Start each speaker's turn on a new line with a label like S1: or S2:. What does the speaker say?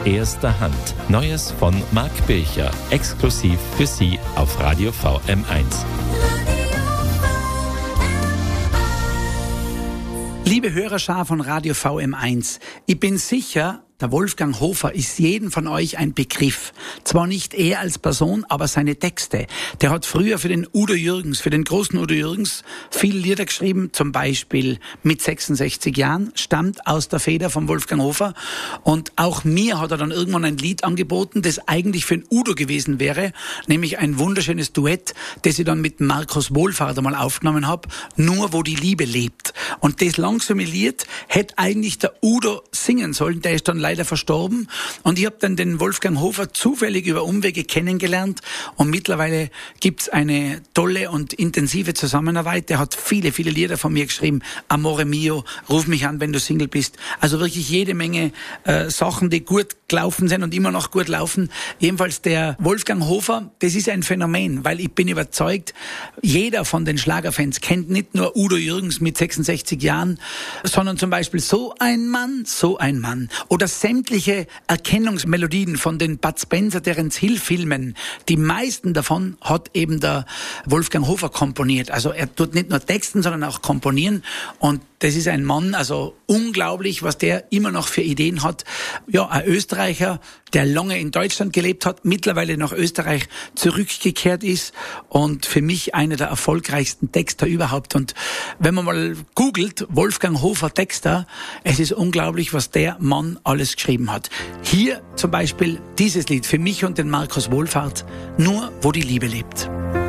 S1: erster Hand. Neues von Marc Bircher, exklusiv für Sie auf Radio VM1.
S2: Liebe Hörerschar von Radio VM1, ich bin sicher, der Wolfgang Hofer ist jedem von euch ein Begriff. Zwar nicht er als Person, aber seine Texte. Der hat früher für den Udo Jürgens, für den großen Udo Jürgens, viele Lieder geschrieben, zum Beispiel Mit 66 Jahren, stammt aus der Feder von Wolfgang Hofer. Und auch mir hat er dann irgendwann ein Lied angeboten, das eigentlich für den Udo gewesen wäre, nämlich ein wunderschönes Duett, das ich dann mit Markus Wohlfahrt einmal aufgenommen habe, Nur wo die Liebe lebt. Und das langsame Lied hätte eigentlich der Udo singen sollen, der ist dann leider verstorben. Und ich habe dann den Wolfgang Hofer zufällig über Umwege kennengelernt. Und mittlerweile gibt's eine tolle und intensive Zusammenarbeit. Der hat viele, viele Lieder von mir geschrieben. Amore mio, Ruf mich an, wenn du Single bist. Also wirklich jede Menge Sachen, die gut gelaufen sind und immer noch gut laufen. Jedenfalls der Wolfgang Hofer, das ist ein Phänomen, weil ich bin überzeugt, jeder von den Schlagerfans kennt nicht nur Udo Jürgens mit 66 Jahren, sondern zum Beispiel So ein Mann, so ein Mann. Oder sämtliche Erkennungsmelodien von den Bud Spencer, Terence Hill Filmen. Die meisten davon hat eben der Wolfgang Hofer komponiert. Also er tut nicht nur texten, sondern auch komponieren. Und das ist ein Mann, also unglaublich, was der immer noch für Ideen hat. Ja, ein Österreicher, der lange in Deutschland gelebt hat, mittlerweile nach Österreich zurückgekehrt ist und für mich einer der erfolgreichsten Texter überhaupt. Und wenn man mal googelt, Wolfgang Hofer Texter, es ist unglaublich, was der Mann alles geschrieben hat. Hier zum Beispiel dieses Lied für mich und den Markus Wohlfahrt, Nur wo die Liebe lebt.